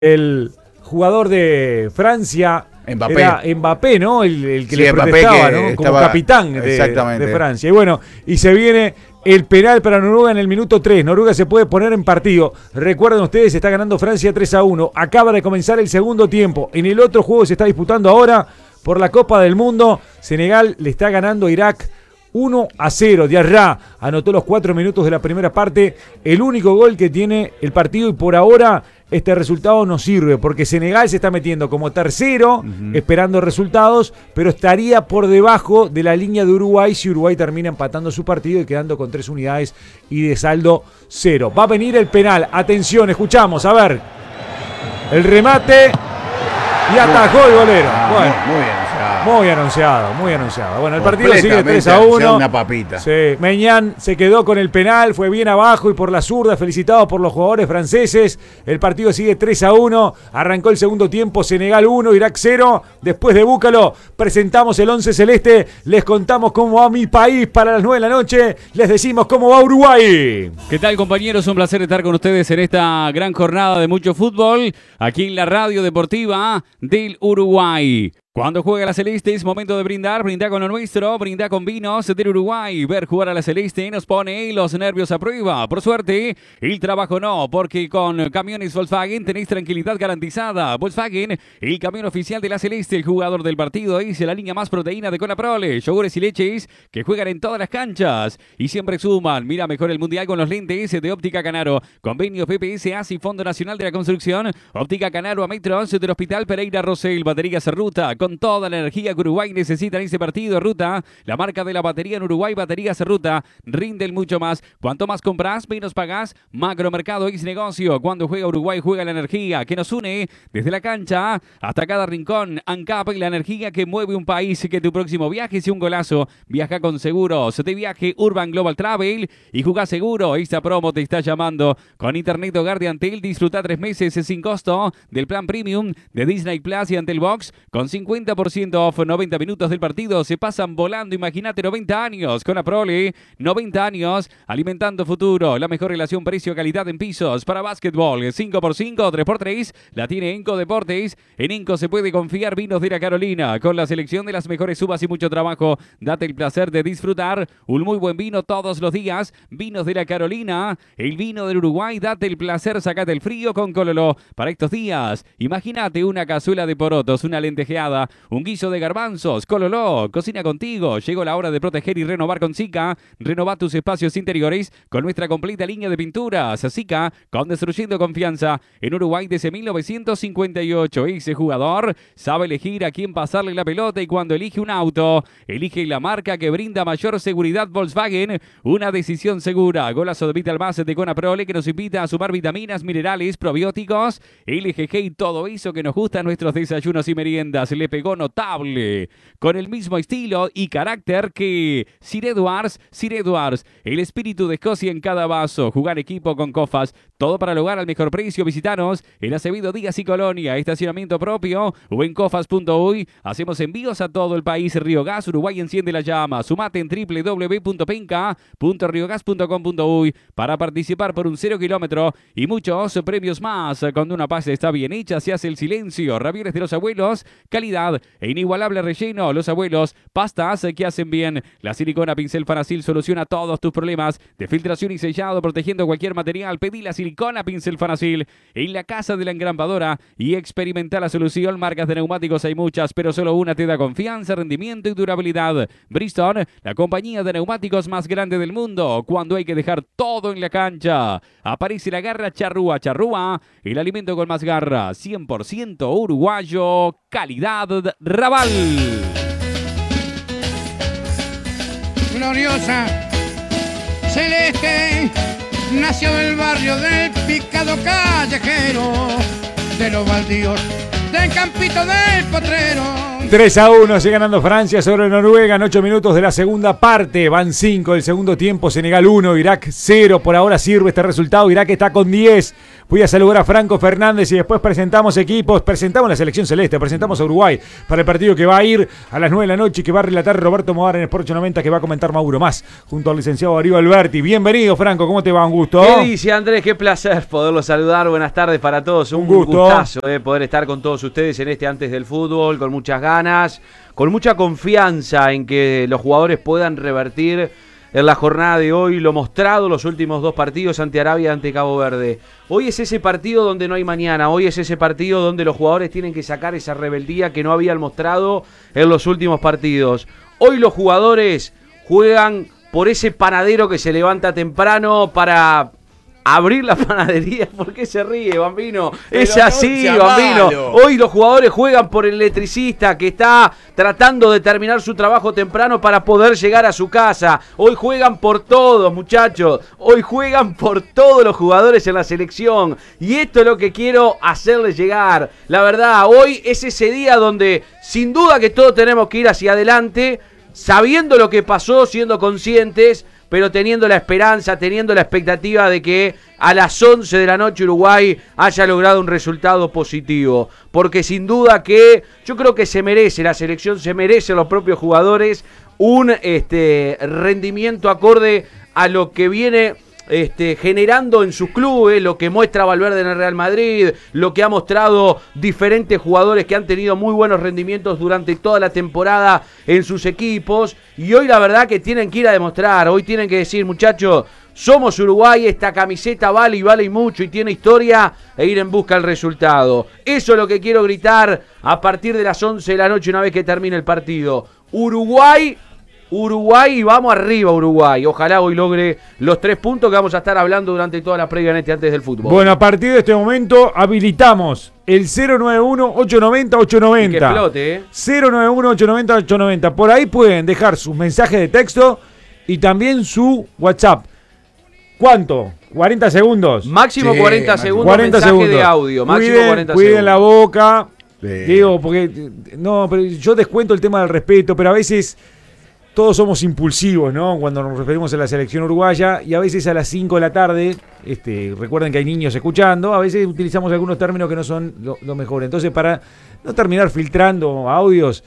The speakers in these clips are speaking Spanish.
El jugador de Francia Mbappé. era Mbappé, ¿no? El que Sí, le Mbappé protestaba, que ¿no? Como estaba- capitán exactamente. de Francia. Y bueno, y se viene el penal para Noruega en el minuto 3. Noruega se puede poner en partido. Recuerden ustedes, está ganando Francia 3-1. Acaba de comenzar el segundo tiempo. En el otro juego se está disputando ahora por la Copa del Mundo. Senegal le está ganando a Irak 1-0. Diarra anotó los 4 minutos de la primera parte. El único gol que tiene el partido, y por ahora este resultado no sirve porque Senegal se está metiendo como tercero, esperando resultados, pero estaría por debajo de la línea de Uruguay si Uruguay termina empatando su partido y quedando con 3 unidades y de saldo 0. Va a venir el penal. Atención, escuchamos, a ver. El remate y atajó el golero. Bueno. Muy bien, o sea, Muy anunciado. Bueno, el partido sigue completamente 3-1. sea una papita. Sí, Meñán se quedó con el penal, fue bien abajo y por la zurda, felicitado por los jugadores franceses. El partido sigue 3-1. Arrancó el segundo tiempo, Senegal 1, Irak 0. Después de Búcalo, presentamos el 11 celeste. Les contamos cómo va mi país para las 9 de la noche. Les decimos cómo va Uruguay. ¿Qué tal, compañeros? Un placer estar con ustedes en esta gran jornada de mucho fútbol aquí en la Radio Deportiva del Uruguay. Cuando juega la Celeste es momento de brindar con lo nuestro, brindar con vinos del Uruguay. Ver jugar a la Celeste nos pone los nervios a prueba. Por suerte, el trabajo no, porque con camiones Volkswagen tenéis tranquilidad garantizada. Volkswagen, el camión oficial de la Celeste, el jugador del partido, es la línea más proteína de Conaprole. Yogures y leches que juegan en todas las canchas y siempre suman. Mira mejor el mundial con los lentes de Óptica Canaro. Convenio PPSA y Fondo Nacional de la Construcción. Óptica Canaro a metros del Hospital Pereira Rosell. Baterías Ruta. Con toda la energía que Uruguay necesita en ese partido. Ruta, la marca de la batería en Uruguay, Baterías Ruta, rinden mucho más. Cuanto más compras, menos pagás. Macromercado es negocio. Cuando juega Uruguay, juega la energía que nos une desde la cancha hasta cada rincón. ANCAP, la energía que mueve un país. Que tu próximo viaje sea un golazo. Viaja con seguros de viaje Urban Global Travel y jugá seguro. Esta promo te está llamando. Con Internet Hogar de Antel, disfruta 3 meses sin costo del plan Premium de Disney Plus y Antel Box con 50% off. 90 minutos del partido se pasan volando. Imagínate 90 años con Aprole. 90 años alimentando futuro. La mejor relación precio-calidad en pisos para básquetbol. 5x5, 3x3. La tiene Enco Deportes. En Enco se puede confiar. Vinos de la Carolina. Con la selección de las mejores uvas y mucho trabajo. Date el placer de disfrutar un muy buen vino todos los días. Vinos de la Carolina. El vino del Uruguay. Date el placer. Sacate el frío con Cololo. Para estos días, imagínate una cazuela de porotos, una lentejeada, un guiso de garbanzos. Cololó, cocina contigo. Llegó la hora de proteger y renovar con Sika. Renova tus espacios interiores con nuestra completa línea de pinturas. Sika, construyendo confianza en Uruguay desde 1958. Ese jugador sabe elegir a quién pasarle la pelota y cuando elige un auto, elige la marca que brinda mayor seguridad. Volkswagen, una decisión segura. Golazo de Vital Base de Conaprole que nos invita a sumar vitaminas, minerales, probióticos, LGG y todo eso que nos gusta en nuestros desayunos y meriendas. Le pegó notable, con el mismo estilo y carácter que Sir Edwards, el espíritu de Escocia en cada vaso. Jugar equipo con Cofas, todo para lograr al mejor precio. Visitanos en Acevedo Díaz y Colonia, estacionamiento propio o en cofas.uy. Hacemos envíos a todo el país. Río Gas, Uruguay enciende la llama. Sumate en www.penca.riogás.com.uy para participar por un 0 kilómetro y muchos premios más. Cuando una pasta está bien hecha, se hace el silencio. Ravioles de los abuelos, calidad e inigualable relleno. Los abuelos, pastas que hacen bien. La silicona pincel Fanacil soluciona todos tus problemas de filtración y sellado, protegiendo cualquier material. Pedí la silicona pincel Fanacil en la casa de la engrampadora y experimenta la solución. Marcas de neumáticos hay muchas, pero solo una te da confianza, rendimiento y durabilidad. Bridgestone, la compañía de neumáticos más grande del mundo. Cuando hay que dejar todo en la cancha, aparece la garra Charrúa. Charrúa, el alimento con más garra. 100% uruguayo, calidad Raval. Gloriosa Celeste nació del barrio del picado callejero, de los baldíos, del campito del potrero. 3-1, sigue ganando Francia sobre Noruega en 8 minutos de la segunda parte. Van 5 del segundo tiempo, Senegal 1, Irak 0. Por ahora sirve este resultado, Irak está con 10. Voy a saludar a Franco Fernández y después presentamos equipos, presentamos la selección celeste, presentamos a Uruguay para el partido que va a ir a las 9 de la noche y que va a relatar Roberto Moar en Sport 890, que va a comentar Mauro Más, junto al licenciado Darío Alberti. Bienvenido, Franco, ¿cómo te va? Un gusto. ¿Qué dice Andrés? Qué placer poderlo saludar. Buenas tardes para todos. Un gustazo poder estar con todos ustedes en este Antes del Fútbol, con muchas ganas, con mucha confianza en que los jugadores puedan revertir en la jornada de hoy lo mostrado los últimos 2 partidos ante Arabia y ante Cabo Verde. Hoy es ese partido donde no hay mañana, hoy es ese partido donde los jugadores tienen que sacar esa rebeldía que no habían mostrado en los últimos partidos. Hoy los jugadores juegan por ese panadero que se levanta temprano para abrir la panadería. ¿Por qué se ríe, Bambino? Pero es así, no, Bambino. Malo. Hoy los jugadores juegan por el electricista que está tratando de terminar su trabajo temprano para poder llegar a su casa. Hoy juegan por todos, muchachos. Hoy juegan por todos los jugadores en la selección. Y esto es lo que quiero hacerles llegar. La verdad, hoy es ese día donde sin duda que todos tenemos que ir hacia adelante, sabiendo lo que pasó, siendo conscientes, pero teniendo la esperanza, teniendo la expectativa de que a las 11 de la noche Uruguay haya logrado un resultado positivo. Porque sin duda que yo creo que se merece, la selección se merece, los propios jugadores, un rendimiento acorde a lo que viene generando en sus clubes, lo que muestra Valverde en el Real Madrid, lo que ha mostrado diferentes jugadores que han tenido muy buenos rendimientos durante toda la temporada en sus equipos, y hoy la verdad que tienen que ir a demostrar, hoy tienen que decir, muchachos, somos Uruguay, esta camiseta vale y vale mucho y tiene historia, e ir en busca del resultado. Eso es lo que quiero gritar a partir de las 11 de la noche una vez que termine el partido. Uruguay, y vamos arriba Uruguay. Ojalá hoy logre los 3 puntos que vamos a estar hablando durante toda la previa en este Antes del Fútbol. Bueno, a partir de este momento habilitamos el 091-890-890. Que explote, 091-890-890. Por ahí pueden dejar sus mensajes de texto y también su WhatsApp. ¿Cuánto? 40 segundos. Máximo 40 segundos 40 mensaje segundos. de audio. Máximo 40 cuiden segundos. la boca. Sí. Digo, porque no, pero yo descuento el tema del respeto, pero a veces todos somos impulsivos, ¿no? Cuando nos referimos a la selección uruguaya, y a veces a las 5 de la tarde, recuerden que hay niños escuchando, a veces utilizamos algunos términos que no son lo mejor. Entonces, para no terminar filtrando audios,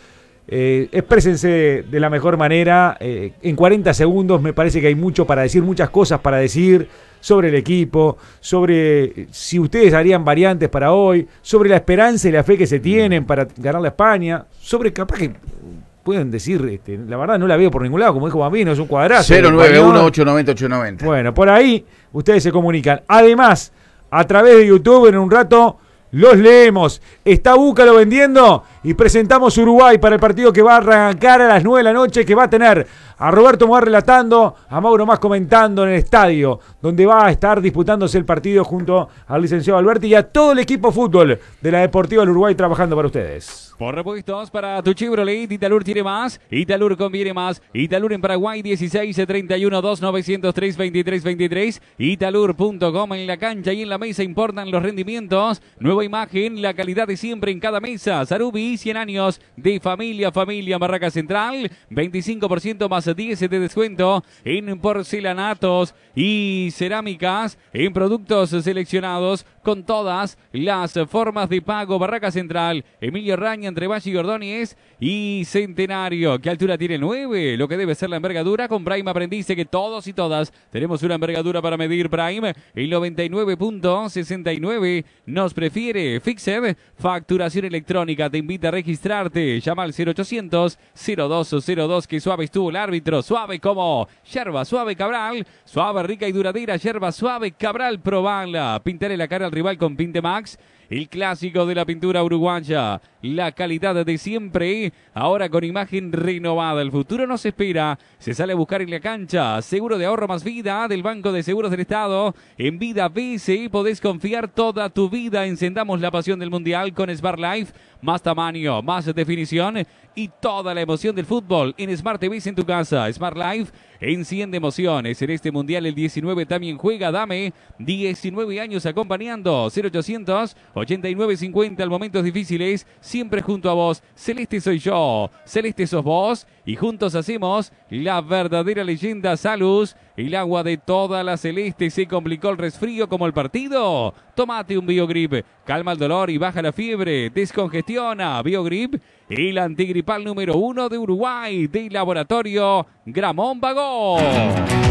exprésense de la mejor manera. En 40 segundos me parece que hay mucho para decir, muchas cosas para decir sobre el equipo, sobre si ustedes harían variantes para hoy, sobre la esperanza y la fe que se tienen para ganar la España, sobre capaz que pueden decir, la verdad no la veo por ningún lado, como dijo Bambino, es un cuadrazo. 091-890-890. Bueno, por ahí ustedes se comunican. Además, a través de YouTube en un rato los leemos. Está Búcalo vendiendo y presentamos Uruguay para el partido que va a arrancar a las 9 de la noche, que va a tener a Roberto Moar relatando, a Mauro Más comentando en el estadio, donde va a estar disputándose el partido junto al licenciado Alberti y a todo el equipo fútbol de la Deportiva del Uruguay trabajando para ustedes. Por repuestos para tu Chevrolet, Italur tiene más, Italur conviene más, Italur en Paraguay 16-31-2-903-23-23, Italur.com. En la cancha y en la mesa importan los rendimientos, nueva imagen, la calidad de siempre en cada mesa. Sarubi, 100 años de familia, Barraca Central, 25% más 10 de descuento en porcelanatos y cerámicas, en productos seleccionados con todas las formas de pago. Barraca Central, Emilio Raña, entre Valle y Ordóñez y Centenario. ¿Qué altura tiene? 9, lo que debe ser la envergadura. Con Prime aprendice que todos y todas tenemos una envergadura para medir. Prime, el 99.69 nos prefiere. Fixed, facturación electrónica, te invita a registrarte. Llama al 0800-0202. Que suave estuvo el árbitro, suave como yerba suave Cabral, suave, rica y duradera yerba suave Cabral. Probala, pintarle la cara al rival con Pinte Max, el clásico de la pintura uruguaya, la calidad de siempre, ahora con imagen renovada. El futuro nos espera, se sale a buscar en la cancha. Seguro de ahorro más vida del Banco de Seguros del Estado. En Vida BCI podés confiar toda tu vida. Encendamos la pasión del Mundial con Smart Life. Más tamaño, más definición y toda la emoción del fútbol en Smart TV en tu casa. Smart Life enciende emociones. En este Mundial el 19 también juega. Dame 19 años acompañando. 0800 8950 al momentos difíciles. siempre junto a vos. Celeste soy yo, celeste sos vos, y juntos hacemos la verdadera leyenda. Salud, el agua de toda la celeste. ¿Se complicó el resfrío como el partido? Tómate un Biogrip, calma el dolor y baja la fiebre, descongestiona. Biogrip, el antigripal número 1 de Uruguay, de Laboratorio Gramón Bagó.